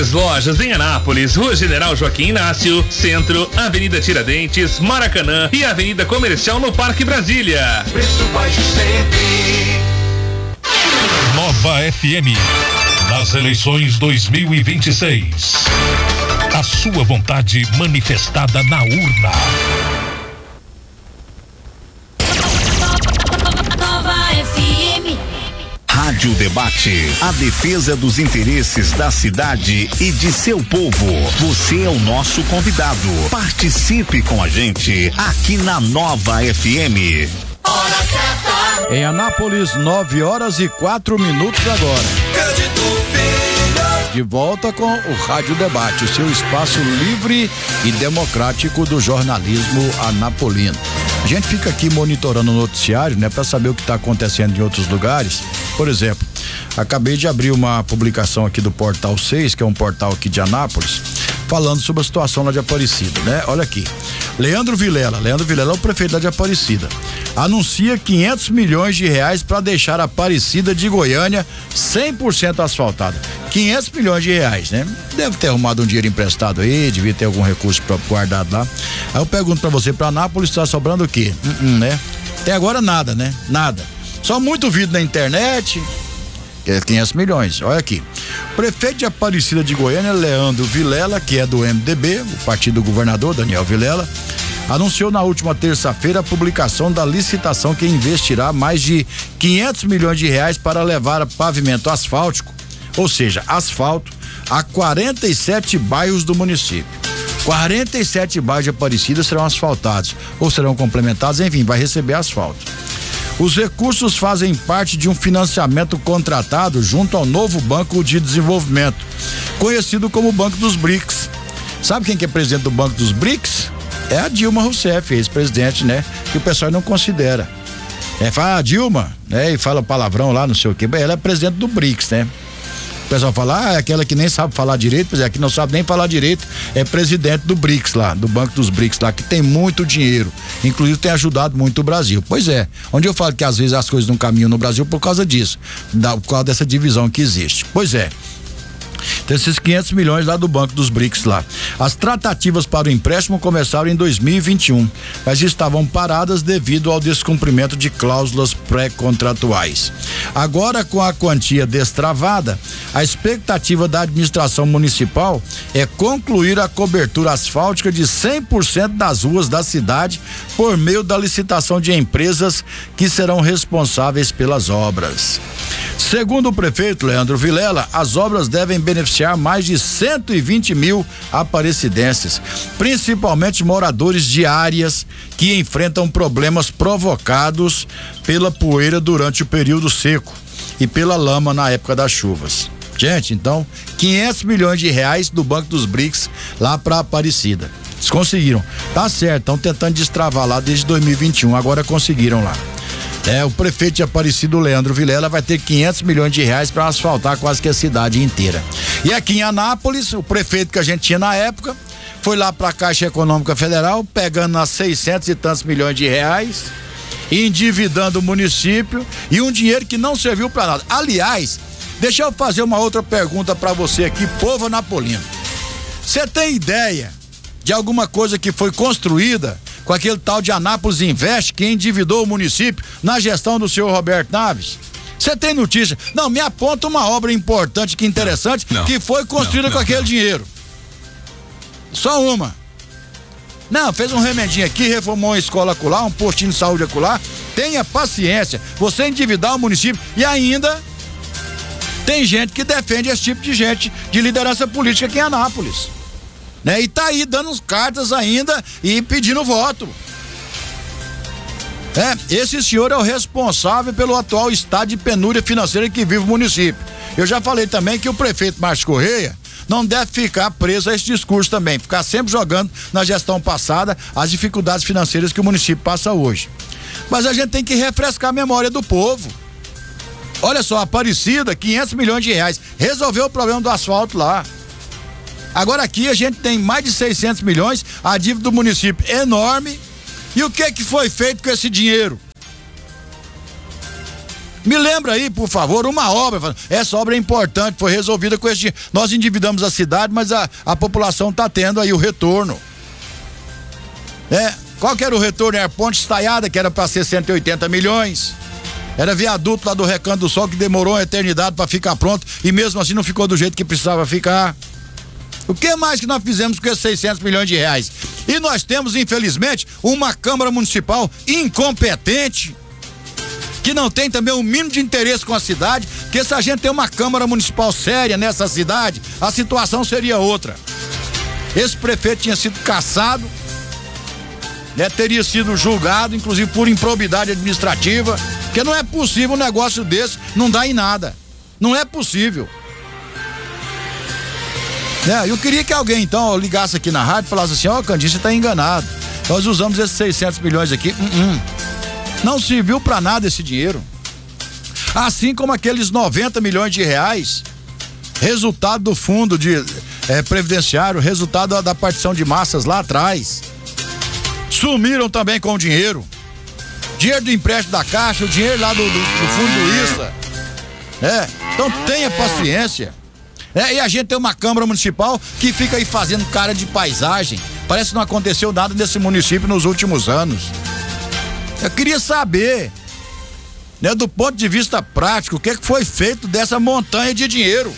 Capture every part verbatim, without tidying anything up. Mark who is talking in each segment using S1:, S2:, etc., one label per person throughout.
S1: Três lojas em Anápolis, Rua General Joaquim Inácio, Centro, Avenida Tiradentes, Maracanã e Avenida Comercial no Parque Brasília.
S2: Preço baixo sempre.
S3: Nova F M, nas eleições dois mil e vinte e seis. A sua vontade manifestada na urna.
S4: Nova F M.
S5: Rádio Debate, a defesa dos interesses da cidade e de seu povo. Você é o nosso convidado. Participe com a gente aqui na Nova F M.
S4: Hora certa.
S6: Em Anápolis, nove horas e quatro minutos agora. De volta com o Rádio Debate, o seu espaço livre e democrático do jornalismo anapolino. A gente fica aqui monitorando o noticiário, né, para saber o que está acontecendo em outros lugares. Por exemplo, acabei de abrir uma publicação aqui do Portal seis, que é um portal aqui de Anápolis, falando sobre a situação lá de Aparecida, né? Olha aqui. Leandro Vilela, Leandro Vilela é o prefeito lá de Aparecida, anuncia quinhentos milhões de reais para deixar Aparecida de Goiânia cem por cento asfaltada. quinhentos milhões de reais, né? Deve ter arrumado um dinheiro emprestado aí, devia ter algum recurso próprio guardado lá. Aí eu pergunto pra você, pra Anápolis tá sobrando o quê? Uh -uh, né? Até agora nada, né? Nada. Só muito vídeo na internet. É quinhentos milhões, olha aqui. Prefeito de Aparecida de Goiânia, Leandro Vilela, que é do M D B, o partido do governador Daniel Vilela, anunciou na última terça-feira a publicação da licitação que investirá mais de quinhentos milhões de reais para levar pavimento asfáltico, ou seja, asfalto, a quarenta e sete bairros do município. quarenta e sete bairros de Aparecida serão asfaltados ou serão complementados, enfim, vai receber asfalto. Os recursos fazem parte de um financiamento contratado junto ao novo Banco de Desenvolvimento, conhecido como Banco dos B R I C S. Sabe quem que é presidente do Banco dos B R I C S? É a Dilma Rousseff, ex-presidente, né? Que o pessoal não considera. É, fala, ah, Dilma, né? E fala palavrão lá, não sei o quê. Ela é presidente do B R I C S, né? O pessoal fala, ah, é aquela que nem sabe falar direito, pois é, que não sabe nem falar direito, é presidente do B R I C S lá, do Banco dos B R I C S lá, que tem muito dinheiro, inclusive tem ajudado muito o Brasil. Pois é, onde eu falo que às vezes as coisas não caminham no Brasil por causa disso, da, por causa dessa divisão que existe. Pois é. Tem esses quinhentos milhões lá do Banco dos B R I C S lá. As tratativas para o empréstimo começaram em dois mil e vinte e um, mas estavam paradas devido ao descumprimento de cláusulas pré-contratuais. Agora, com a quantia destravada, a expectativa da administração municipal é concluir a cobertura asfáltica de cem por cento das ruas da cidade por meio da licitação de empresas que serão responsáveis pelas obras. Segundo o prefeito Leandro Vilela, as obras devem beneficiar mais de cento e vinte mil aparecidenses, principalmente moradores de áreas que enfrentam problemas provocados pela poeira durante o período seco e pela lama na época das chuvas. Gente, então, quinhentos milhões de reais do Banco dos B R I C S lá para Aparecida. Eles conseguiram. Tá certo, estão tentando destravar lá desde dois mil e vinte e um, agora conseguiram lá. É, o prefeito de Aparecida, Leandro Vilela, vai ter quinhentos milhões de reais para asfaltar quase que a cidade inteira. E aqui em Anápolis, o prefeito que a gente tinha na época foi lá para a Caixa Econômica Federal, pegando nas seiscentos e tantos milhões de reais, endividando o município e um dinheiro que não serviu para nada. Aliás, deixa eu fazer uma outra pergunta para você aqui, povo anapolino. Você tem ideia de alguma coisa que foi construída com aquele tal de Anápolis Invest que endividou o município na gestão do senhor Roberto Naves? Você tem notícia? Não, me aponta uma obra importante, que interessante, não, que foi construída não, não, com aquele não. dinheiro. Só uma. Não, fez um remendinho aqui, reformou uma escola acolá, um postinho de saúde acolá. Tenha paciência. Você endividar o município e ainda tem gente que defende esse tipo de gente, de liderança política aqui em Anápolis. Né? E tá aí dando cartas ainda e pedindo voto. É, esse senhor é o responsável pelo atual estado de penúria financeira que vive o município. Eu já falei também que o prefeito Márcio Correia não deve ficar preso a esse discurso também, ficar sempre jogando na gestão passada as dificuldades financeiras que o município passa hoje. Mas a gente tem que refrescar a memória do povo. Olha só, Aparecida, quinhentos milhões de reais, resolveu o problema do asfalto lá. Agora aqui a gente tem mais de seiscentos milhões, a dívida do município é enorme. E o que que foi feito com esse dinheiro? Me lembra aí, por favor, uma obra. Essa obra é importante, foi resolvida com esse dinheiro. Nós endividamos a cidade, mas a, a população está tendo aí o retorno. É, qual que era o retorno? Era a ponte estaiada, que era para ser cento e oitenta milhões. Era viaduto lá do Recanto do Sol, que demorou uma eternidade para ficar pronto, e mesmo assim não ficou do jeito que precisava ficar. O que mais que nós fizemos com esses seiscentos milhões de reais? E nós temos, infelizmente, uma Câmara Municipal incompetente, que não tem também o mínimo de interesse com a cidade, porque se a gente tem uma Câmara Municipal séria nessa cidade, a situação seria outra. Esse prefeito tinha sido cassado, né, teria sido julgado, inclusive por improbidade administrativa, porque não é possível um negócio desse não dar em nada. Não é possível. Né? Eu queria que alguém então ligasse aqui na rádio e falasse assim: ó, oh, Candinho, você está enganado. Nós usamos esses seiscentos milhões aqui. Uh-uh. Não serviu para nada esse dinheiro. Assim como aqueles noventa milhões de reais, resultado do fundo de é, previdenciário, resultado da, da partição de massas lá atrás. Sumiram também com o dinheiro. Dinheiro do empréstimo da Caixa, o dinheiro lá do, do, do fundo do ISA. É, então tenha paciência. É, e a gente tem uma Câmara Municipal que fica aí fazendo cara de paisagem. Parece que não aconteceu nada nesse município nos últimos anos. Eu queria saber, né, do ponto de vista prático, o que, que foi feito dessa montanha de dinheiro.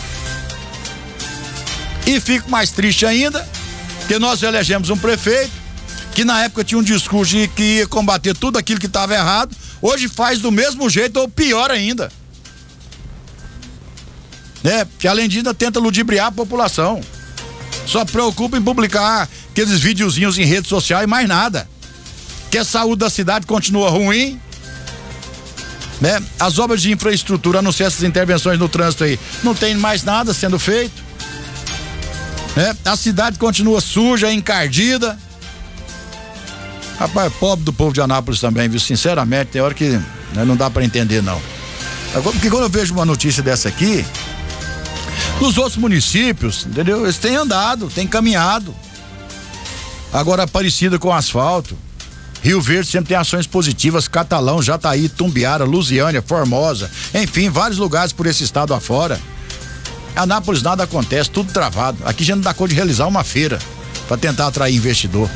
S6: E fico mais triste ainda, que nós elegemos um prefeito que na época tinha um discurso de que ia combater tudo aquilo que estava errado, hoje faz do mesmo jeito ou pior ainda. Né? Que além disso tenta ludibriar a população. Só preocupa em publicar aqueles videozinhos em redes sociais e mais nada. Que a saúde da cidade continua ruim, né? As obras de infraestrutura, a não ser essas intervenções no trânsito aí, não tem mais nada sendo feito, né? A cidade continua suja, encardida. Rapaz, pobre do povo de Anápolis também, viu? Sinceramente, tem hora que, né, não dá para entender não. Porque quando eu vejo uma notícia dessa aqui, nos outros municípios, entendeu? Eles têm andado, têm caminhado. Agora Aparecida com asfalto. Rio Verde sempre tem ações positivas, Catalão, Jataí, Tumbiara, Lusiânia, Formosa, enfim, vários lugares por esse estado afora. Anápolis nada acontece, tudo travado. Aqui a gente não dá conta de realizar uma feira para tentar atrair investidor.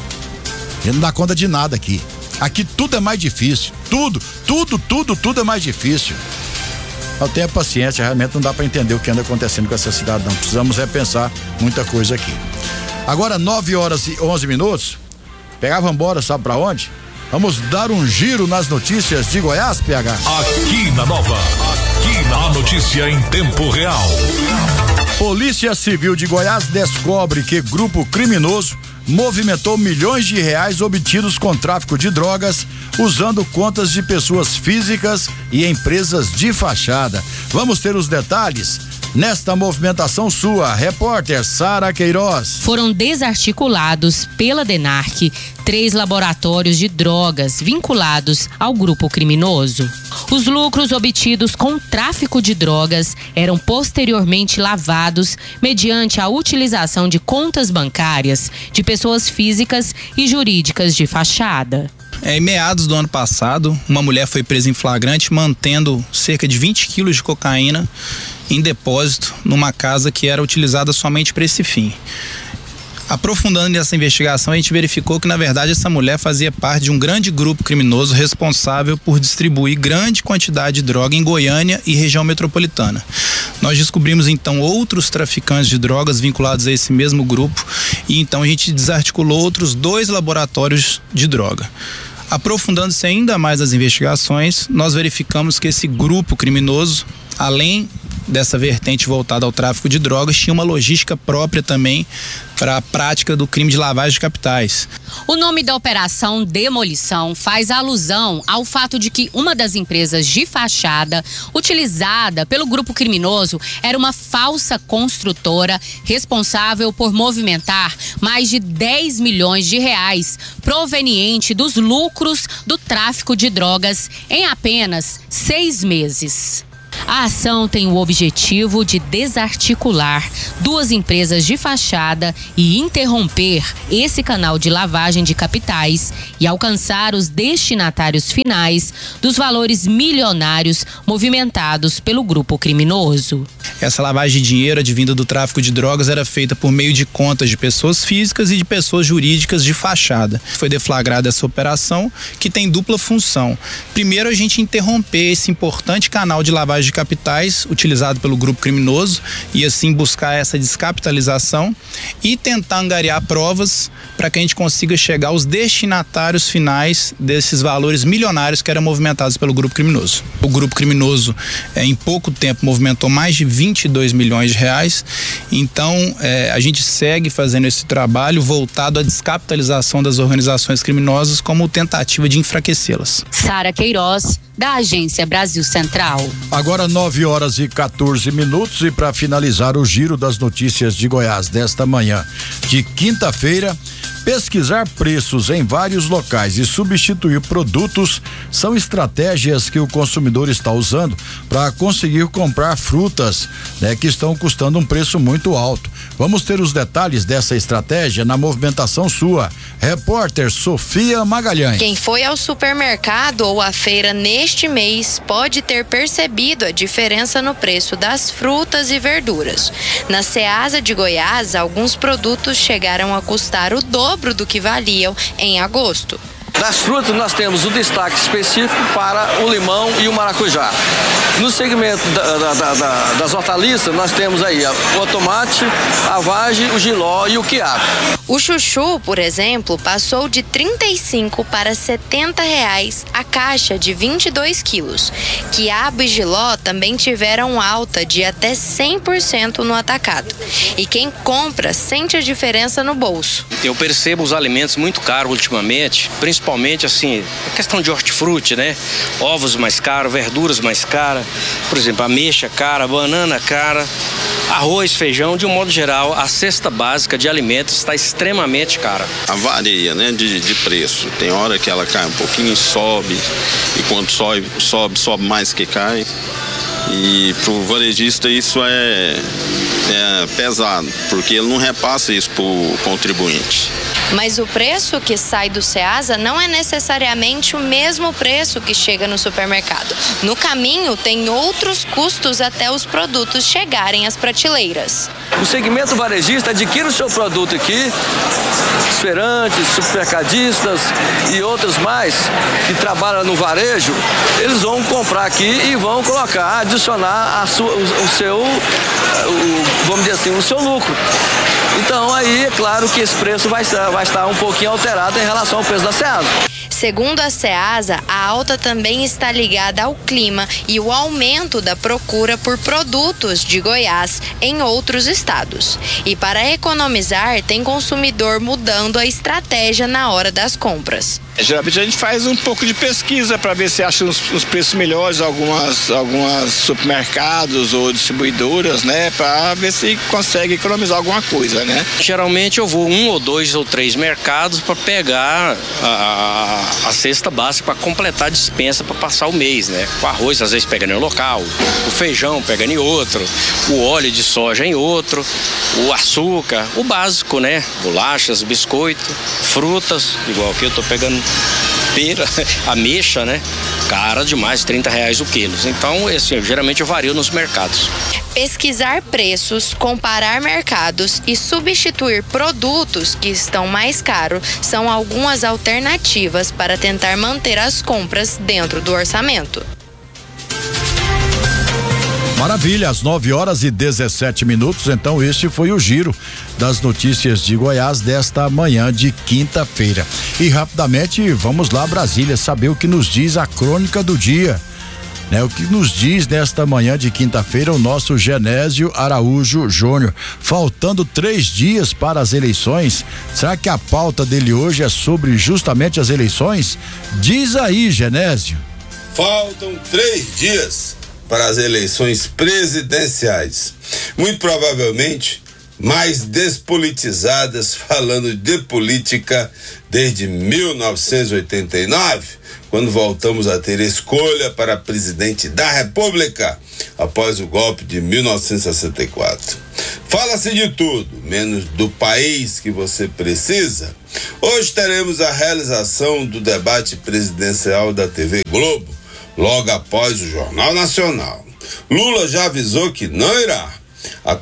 S6: A gente não dá conta de nada aqui. Aqui tudo é mais difícil, tudo, tudo, tudo, tudo é mais difícil. Eu tenho paciência, realmente não dá para entender o que anda acontecendo com essa cidade, não. Precisamos repensar muita coisa aqui. Agora nove horas e onze minutos. Pegava embora, sabe pra onde? Vamos dar um giro nas notícias de Goiás, P H.
S3: Aqui na Nova, aqui na notícia em tempo real.
S6: Polícia Civil de Goiás descobre que grupo criminoso movimentou milhões de reais obtidos com tráfico de drogas, usando contas de pessoas físicas e empresas de fachada. Vamos ter os detalhes nesta movimentação sua, repórter Sara Queiroz.
S7: Foram desarticulados pela DENARC três laboratórios de drogas vinculados ao grupo criminoso. Os lucros obtidos com tráfico de drogas eram posteriormente lavados mediante a utilização de contas bancárias de pessoas físicas e jurídicas de fachada.
S8: É, em meados do ano passado, uma mulher foi presa em flagrante mantendo cerca de vinte quilos de cocaína em depósito numa casa que era utilizada somente para esse fim. Aprofundando nessa investigação, a gente verificou que, na verdade, essa mulher fazia parte de um grande grupo criminoso responsável por distribuir grande quantidade de droga em Goiânia e região metropolitana. Nós descobrimos, então, outros traficantes de drogas vinculados a esse mesmo grupo e, então, a gente desarticulou outros dois laboratórios de droga. Aprofundando-se ainda mais as investigações, nós verificamos que esse grupo criminoso, além dessa vertente voltada ao tráfico de drogas, tinha uma logística própria também para a prática do crime de lavagem de capitais.
S7: O nome da operação Demolição faz alusão ao fato de que uma das empresas de fachada utilizada pelo grupo criminoso era uma falsa construtora responsável por movimentar mais de dez milhões de reais proveniente dos lucros do tráfico de drogas em apenas seis meses. A ação tem o objetivo de desarticular duas empresas de fachada e interromper esse canal de lavagem de capitais e alcançar os destinatários finais dos valores milionários movimentados pelo grupo criminoso.
S8: Essa lavagem de dinheiro advinda do tráfico de drogas era feita por meio de contas de pessoas físicas e de pessoas jurídicas de fachada. Foi deflagrada essa operação que tem dupla função. Primeiro, a gente interromper esse importante canal de lavagem de capitais utilizado pelo grupo criminoso e assim buscar essa descapitalização e tentar angariar provas para que a gente consiga chegar aos destinatários finais desses valores milionários que eram movimentados pelo grupo criminoso. O grupo criminoso é, em pouco tempo movimentou mais de vinte e dois milhões de reais, então é, a gente segue fazendo esse trabalho voltado à descapitalização das organizações criminosas como tentativa de enfraquecê-las.
S9: Sara Queiroz, da Agência Brasil Central.
S6: Agora nove horas e quatorze minutos e para finalizar o giro das notícias de Goiás desta manhã de quinta-feira, pesquisar preços em vários locais e substituir produtos são estratégias que o consumidor está usando para conseguir comprar frutas, né, que estão custando um preço muito alto. Vamos ter os detalhes dessa estratégia na movimentação sua. Repórter Sofia Magalhães.
S10: Quem foi ao supermercado ou à feira neste mês pode ter percebido a diferença no preço das frutas e verduras. Na Ceasa de Goiás, alguns produtos chegaram a custar o dobro do que valiam em agosto.
S11: Das frutas nós temos o destaque específico para o limão e o maracujá. No segmento da, da, da, da, das hortaliças nós temos aí o tomate, a vagem, o jiló e o quiabo.
S10: O chuchu, por exemplo, passou de trinta e cinco para setenta reais a caixa de vinte e dois quilos. Quiabo e jiló também tiveram alta de até cem por cento no atacado. E quem compra sente a diferença no bolso.
S12: Eu percebo os alimentos muito caros ultimamente, principalmente Principalmente assim, a questão de hortifruti, né? Ovos mais caros, verduras mais caras, por exemplo, ameixa cara, banana cara, arroz, feijão, de um modo geral, a cesta básica de alimentos está extremamente cara.
S13: A varia, né, de, de preço. Tem hora que ela cai um pouquinho e sobe, e quando sobe, sobe, sobe mais que cai. E pro varejista isso é, é pesado, porque ele não repassa isso pro contribuinte.
S10: Mas o preço que sai do Ceasa não é necessariamente o mesmo preço que chega no supermercado. No caminho, tem outros custos até os produtos chegarem às prateleiras.
S11: O segmento varejista adquire o seu produto aqui, os feirantes, supermercadistas e outros mais que trabalham no varejo, eles vão comprar aqui e vão colocar, adicionar a sua, o, o seu, o, vamos dizer assim, o seu lucro. Então aí é claro que esse preço vai, ser, vai estar um pouquinho alterado em relação ao preço da Ceasa.
S10: Segundo a Ceasa, a alta também está ligada ao clima e o aumento da procura por produtos de Goiás em outros estados. E para economizar, tem consumidor mudando a estratégia na hora das compras.
S14: Geralmente a gente faz um pouco de pesquisa para ver se acha os, os preços melhores algumas algumas supermercados ou distribuidoras, né, para ver se consegue economizar alguma coisa, né?
S12: Geralmente eu vou um ou dois ou três mercados para pegar a, a, a cesta básica para completar a dispensa para passar o mês, né? O arroz às vezes pega em um local, o feijão pega em outro, o óleo de soja em outro, o açúcar, o básico, né? Bolachas, biscoito, frutas, igual aqui eu tô pegando pera, ameixa, né? Cara demais, trinta reais o quilo. Então, assim, geralmente eu vario nos mercados.
S10: Pesquisar preços, comparar mercados e substituir produtos que estão mais caros são algumas alternativas para tentar manter as compras dentro do orçamento.
S6: Maravilha, às nove horas e dezessete minutos, então este foi o giro das notícias de Goiás desta manhã de quinta-feira. E rapidamente vamos lá, Brasília, saber o que nos diz a crônica do dia. Né, o que nos diz nesta manhã de quinta-feira o nosso Genésio Araújo Júnior. Faltando três dias para as eleições, será que a pauta dele hoje é sobre justamente as eleições? Diz aí, Genésio.
S15: Faltam três dias para as eleições presidenciais. Muito provavelmente mais despolitizadas falando de política desde mil novecentos e oitenta e nove, quando voltamos a ter escolha para presidente da República após o golpe de mil novecentos e sessenta e quatro. Fala-se de tudo, menos do país que você precisa. Hoje teremos a realização do debate presidencial da T V Globo, logo após o Jornal Nacional. Lula já avisou que não irá. A